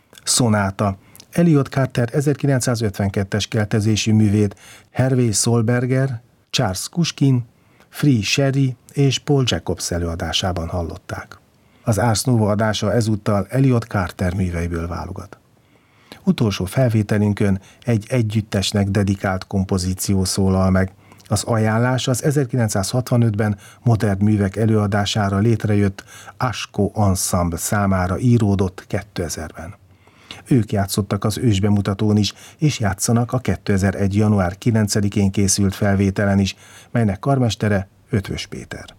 Szonáta. Elliot Carter 1952-es keltezésű művét Hervé Solberger, Charles Kuskin, Free Sherry és Paul Jacobs előadásában hallották. Az Ars Nova adása ezúttal Elliot Carter műveiből válogat. Utolsó felvételünkön egy együttesnek dedikált kompozíció szólal meg. Az ajánlás az 1965-ben modern művek előadására létrejött Ashko Ensemble számára íródott 2000-ben. Ők játszottak az ősbemutatón is, és játszanak a 2001. január 9-én készült felvételen is, melynek karmestere Ötvös Péter.